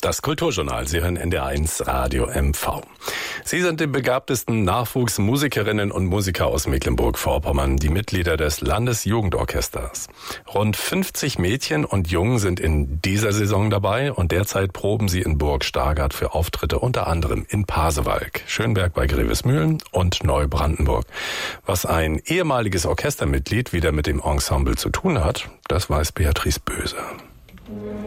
Das Kulturjournal. Sie hören NDR1 Radio MV. Sie sind die begabtesten Nachwuchsmusikerinnen und Musiker aus Mecklenburg-Vorpommern, die Mitglieder des Landesjugendorchesters. Rund 50 Mädchen und Jungen sind in dieser Saison dabei und derzeit proben sie in Burg Stargard für Auftritte unter anderem in Pasewalk, Schönberg bei Grevesmühlen und Neubrandenburg. Was ein ehemaliges Orchestermitglied wieder mit dem Ensemble zu tun hat, das weiß Beatrice Böse.